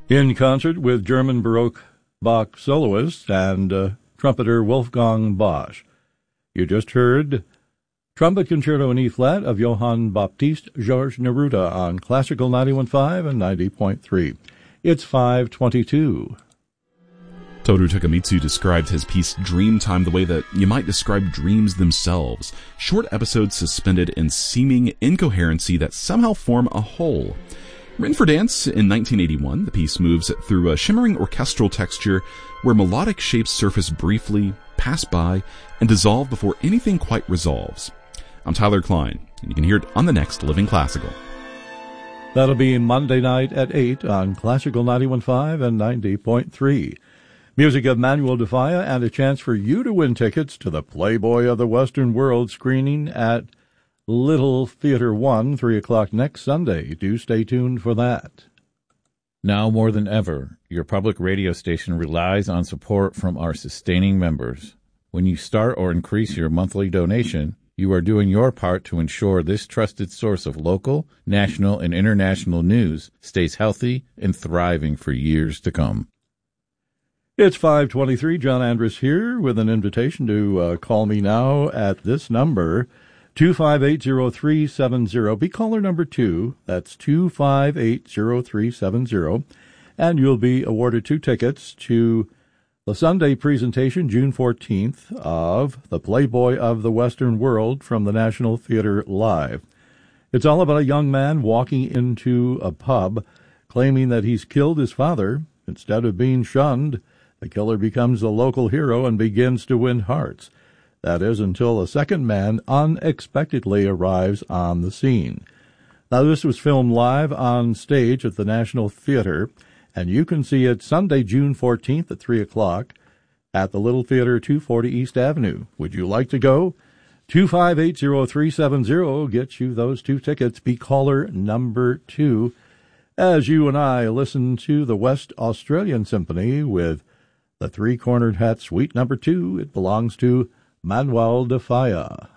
In concert with German Baroque Bach soloist and trumpeter Wolfgang Bosch. You just heard Trumpet Concerto in E-flat of Johann Baptiste Georges Neruda on Classical 91.5 and 90.3. It's 5:22. Toru Takemitsu described his piece Dreamtime the way that you might describe dreams themselves, short episodes suspended in seeming incoherency that somehow form a whole. Written for dance in 1981, the piece moves through a shimmering orchestral texture where melodic shapes surface briefly, pass by, and dissolve before anything quite resolves. I'm Tyler Klein, and you can hear it on the next Living Classical. That'll be Monday night at 8 on Classical 91.5 and 90.3. Music of Manuel de Falla and a chance for you to win tickets to the Playboy of the Western World screening at Little Theater 1, 3 o'clock next Sunday. Do stay tuned for that. Now more than ever, your public radio station relies on support from our sustaining members. When you start or increase your monthly donation, you are doing your part to ensure this trusted source of local, national, and international news stays healthy and thriving for years to come. It's 5:23. John Andrus here with an invitation to call me now at this number, 258-0370. Be caller number 2. That's 258-0370. And you'll be awarded 2 tickets to the Sunday presentation, June 14th, of The Playboy of the Western World from the National Theater Live. It's all about a young man walking into a pub, claiming that he's killed his father. Instead of being shunned, the killer becomes the local hero and begins to win hearts. That is, until a second man unexpectedly arrives on the scene. Now, this was filmed live on stage at the National Theater, and you can see it Sunday, June 14th at 3 o'clock at the Little Theater, 240 East Avenue. Would you like to go? 258-0370 gets you those 2 tickets. Be caller number 2 as you and I listen to the West Australian Symphony with the Three-Cornered Hat Suite number 2. It belongs to Manuel de Falla.